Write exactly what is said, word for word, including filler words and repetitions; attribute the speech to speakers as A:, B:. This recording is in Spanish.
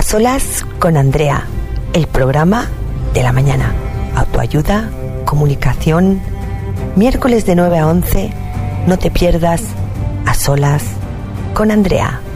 A: Solas con Andrea, el programa de la mañana. Autoayuda, comunicación, miércoles de nueve a once, no te pierdas A Solas con Andrea.